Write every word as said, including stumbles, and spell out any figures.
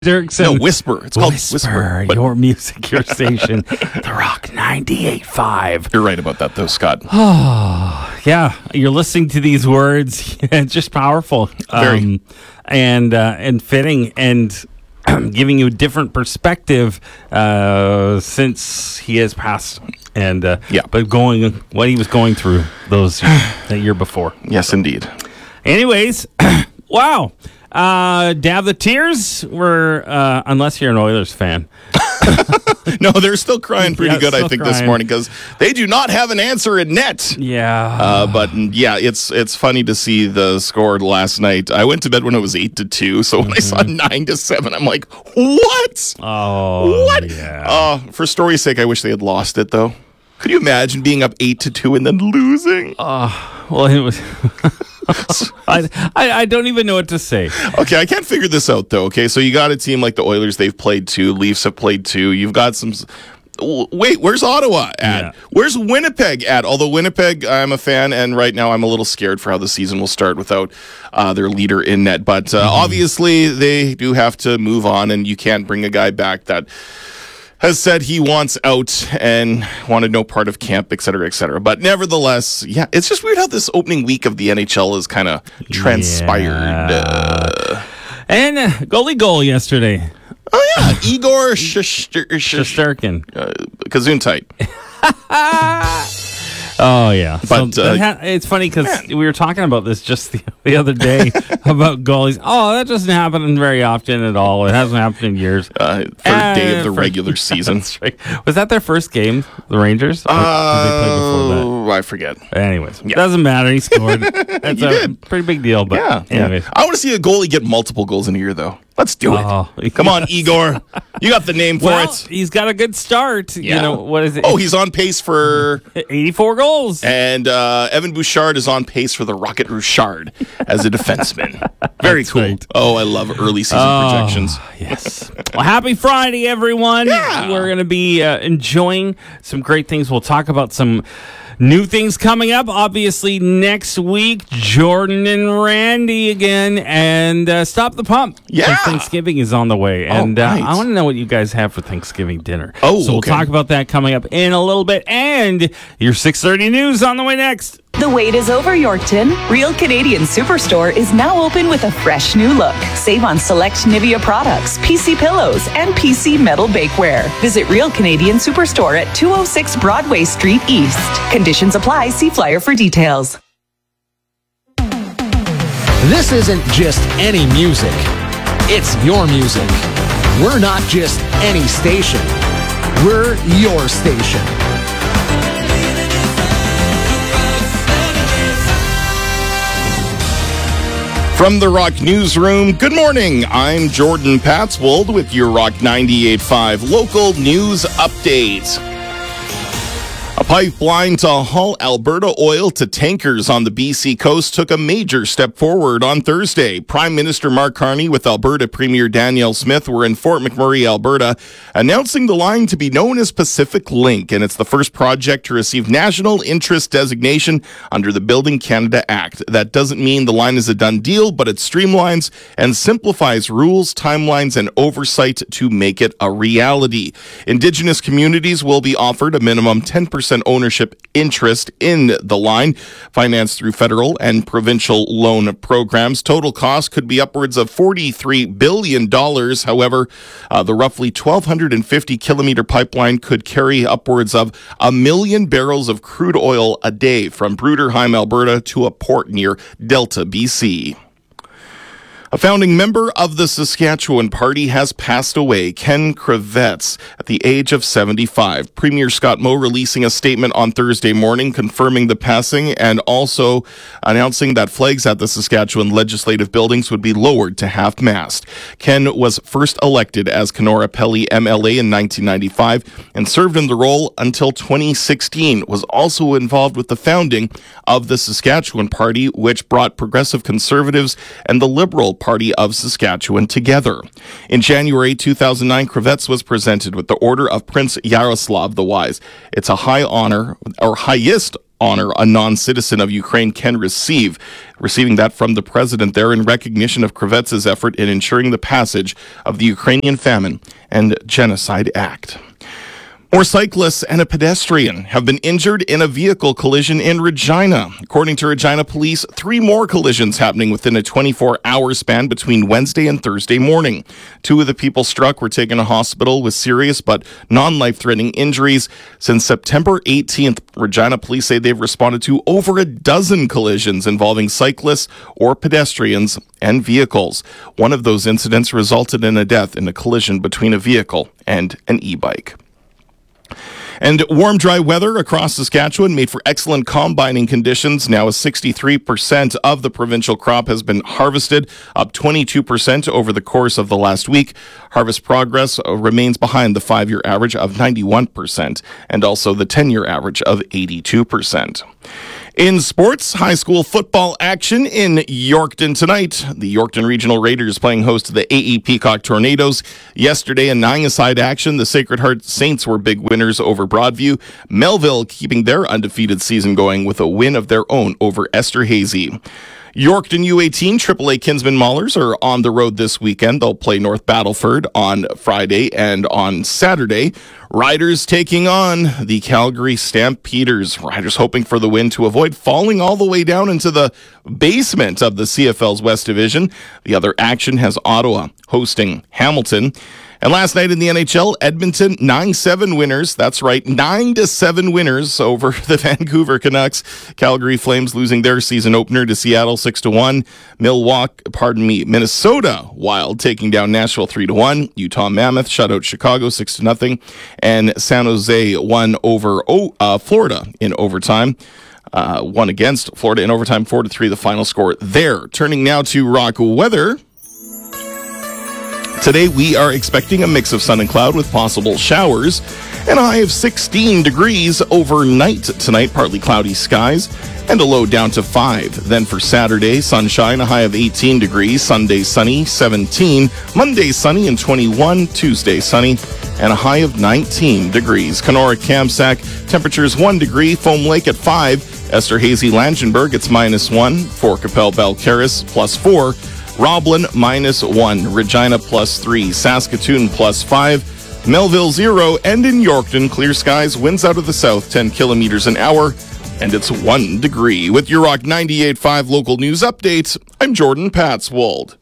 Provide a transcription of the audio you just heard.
Dirksen. No, Whisper. It's called Whisper, Whisper. But your music, your station. The Rock ninety-eight point five. you're right about that, though, Scott. Oh, yeah. You're listening to these words. It's just powerful. Very. Um, and, uh, and fitting and giving you a different perspective uh, since he has passed. And uh, Yeah. but going what he was going through those that year before. Yes, indeed. Anyways, wow. Uh, Dab the Tears were, uh, unless you're an Oilers fan. No, they're still crying pretty Yeah, good, I still think, this crying. morning because they do not have an answer in net. Yeah. Uh, but yeah, it's it's funny to see the score last night. I went to bed when it was eight to two, so when I saw nine to seven, I'm like, what? oh, What? yeah. Uh, for story's sake, I wish they had lost it though. Could you imagine being up eight to two and then losing? Well, it was. I, I I don't even know what to say. Okay, I can't figure this out though. Okay, so you got a team like the Oilers; they've played two. Leafs have played two. You've got some. Wait, where's Ottawa at? Yeah. Where's Winnipeg at? Although Winnipeg, I'm a fan, and right now I'm a little scared for how the season will start without uh, their leader in net. But uh, Mm-hmm. obviously, they do have to move on, and you can't bring a guy back that has said he wants out and wanted no part of camp, et cetera, et cetera. But nevertheless, yeah, it's just weird how this opening week of the N H L is kind of transpired. Yeah. Uh, And uh, goalie goal yesterday. oh, yeah, Igor Shesterkin. Shesterkin. Uh, Gesundheit. Oh yeah, But, so uh, that ha- it's funny because we were talking about this just the, the other day about goalies. Oh, that doesn't happen very often at all. It hasn't happened in years. Uh, third Uh, day of the for- regular season. That's right. Was that their first game, the Rangers? Or did they play before that? Oh, I forget. Anyways, doesn't matter. He scored. That's He a did. pretty big deal. But Yeah. anyways. yeah. I want to see a goalie get multiple goals in a year, though. Let's do it. Oh, Come on, Igor. You got the name for Well, it. he's got a good start. Yeah. You know, what is it? Oh, he's on pace for... eighty-four goals. And uh, Evan Bouchard is on pace for the Rocket Richard as a defenseman. Very That's cool. right. Oh, I love early season projections. Yes. Well, happy Friday, everyone. Yeah. We're going to be uh, enjoying some great things. We'll talk about some new things coming up. Obviously, next week, Jordan and Randy again. And uh, Stop the Pump. Yeah. 'Cause Thanksgiving is on the way. And uh, right. I want to know what you guys have for Thanksgiving dinner. Oh, So we'll okay. talk about that coming up in a little bit. And your six thirty news on the way next. The wait is over, Yorkton. Real Canadian Superstore is now open with a fresh new look. Save on select Nivea products, P C pillows, and P C metal bakeware. Visit Real Canadian Superstore at two oh six Broadway Street East. Conditions apply. See flyer for details. This isn't just any music. It's your music. We're not just any station. We're your station. From the Rock Newsroom, good morning. I'm Jordan Patswold with your Rock ninety-eight point five local news update. A pipeline to haul Alberta oil to tankers on the B C coast took a major step forward on Thursday. Prime Minister Mark Carney with Alberta Premier Danielle Smith were in Fort McMurray, Alberta, announcing the line to be known as Pacific Link, and it's the first project to receive national interest designation under the Building Canada Act. That doesn't mean the line is a done deal, but it streamlines and simplifies rules, timelines, and oversight to make it a reality. Indigenous communities will be offered a minimum ten percent ownership interest in the line, financed through federal and provincial loan programs. Total cost could be upwards of forty-three billion dollars. However, uh, the roughly one thousand two hundred fifty kilometer pipeline could carry upwards of a million barrels of crude oil a day from Bruderheim, Alberta to a port near Delta, B C. A founding member of the Saskatchewan Party has passed away, Ken Kravets, at the age of seventy-five. Premier Scott Moe releasing a statement on Thursday morning confirming the passing and also announcing that flags at the Saskatchewan legislative buildings would be lowered to half-mast. Ken was first elected as Kenora Pelly M L A in nineteen ninety-five and served in the role until twenty sixteen. Was also involved with the founding of the Saskatchewan Party, which brought progressive conservatives and the Liberal Party of Saskatchewan together. In January two thousand nine, Kravets was presented with the Order of Prince Yaroslav the Wise. It's a high honor, or highest honor a non-citizen of Ukraine can receive, receiving that from the president there in recognition of Kravets's effort in ensuring the passage of the Ukrainian Famine and Genocide Act. More cyclists and a pedestrian have been injured in a vehicle collision in Regina. According to Regina Police, three more collisions happening within a twenty-four hour span between Wednesday and Thursday morning. Two of the people struck were taken to hospital with serious but non-life-threatening injuries. Since September eighteenth, Regina Police say they've responded to over a dozen collisions involving cyclists or pedestrians and vehicles. One of those incidents resulted in a death in a collision between a vehicle and an e-bike. And warm, dry weather across Saskatchewan made for excellent combining conditions. Now sixty-three percent of the provincial crop has been harvested, up twenty-two percent over the course of the last week. Harvest progress remains behind the five-year average of ninety-one percent and also the ten-year average of eighty-two percent. In sports, high school football action in Yorkton tonight. The Yorkton Regional Raiders playing host to the A E Peacock Tornadoes. Yesterday in nine-a-side action, the Sacred Heart Saints were big winners over Broadview. Melville keeping their undefeated season going with a win of their own over Esterhazy. Yorkton U eighteen triple A Kinsman Maulers are on the road this weekend. They'll play North Battleford on Friday and on Saturday. Riders taking on the Calgary Stampeders. Riders hoping for the win to avoid falling all the way down into the basement of the C F L's West Division. The other action has Ottawa hosting Hamilton. And last night in the N H L, Edmonton nine seven winners. That's right, nine to seven winners over the Vancouver Canucks. Calgary Flames losing their season opener to Seattle six to one. Milwaukee, pardon me, Minnesota Wild taking down Nashville three to one. Utah Mammoth shut out Chicago six to nothing. And San Jose won over oh, uh, Florida in overtime. Uh, won against Florida in overtime four to three, the final score there. Turning now to rock weather. Today, we are expecting a mix of sun and cloud with possible showers and a high of sixteen degrees overnight tonight, partly cloudy skies, and a low down to five. Then for Saturday, sunshine, a high of eighteen degrees, Sunday sunny, seventeen, Monday sunny and twenty-one, Tuesday sunny, and a high of nineteen degrees. Kenora, Kamsack, temperatures one degree, Foam Lake at five, Esterhazy, Langenberg, it's minus one, Fort Capel, Balcarres, plus four, Roblin, minus one. Regina, plus three. Saskatoon, plus five. Melville, zero. And in Yorkton, clear skies, winds out of the south, ten kilometers an hour, and it's one degree. With your Rock ninety-eight point five local news update, I'm Jordan Patswold.